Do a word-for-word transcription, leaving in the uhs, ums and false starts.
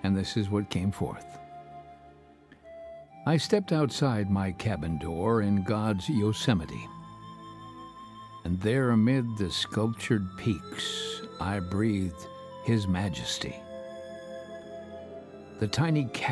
and this is what came forth. I stepped outside my cabin door in God's Yosemite, and there amid the sculptured peaks I breathed His majesty. The tiny